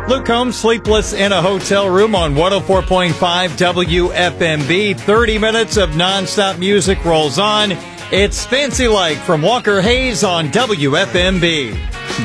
Luke Combs, Sleepless in a Hotel Room on 104.5 WFMB. 30 minutes of nonstop music rolls on. It's Fancy Like from Walker Hayes on WFMB.